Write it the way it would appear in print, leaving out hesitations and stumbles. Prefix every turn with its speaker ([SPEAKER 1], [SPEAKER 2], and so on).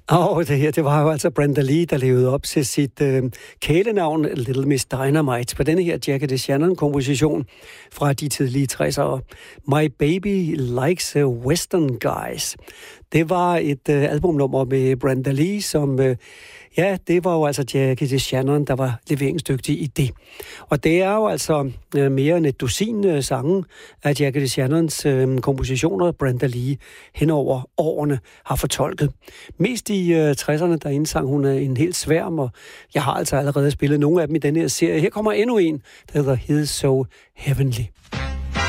[SPEAKER 1] Og det her, det var jo altså Brenda Lee, der levede op til sit kælenavn Little Miss Dynamite på denne her Jackie DeShannon-komposition fra de tidlige 60'ere. My Baby Likes Western Guys. Det var et albumnummer med Brenda Lee, som... det var jo altså Jackie DeShannon, der var leveringsdygtig i det. Og det er jo altså mere end et dusin sange af Jackie DeShannons kompositioner, Brenda Lee henover årene har fortolket. Mest i 60'erne, der indsang hun en helt sværm, og jeg har altså allerede spillet nogle af dem i denne her serie. Her kommer endnu en, der hedder He's So Heavenly.